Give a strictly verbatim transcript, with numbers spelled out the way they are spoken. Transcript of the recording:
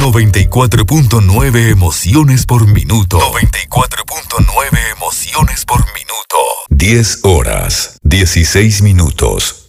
noventa y cuatro punto nueve emociones por minuto. noventa y cuatro punto nueve emociones por minuto. diez horas, dieciséis minutos.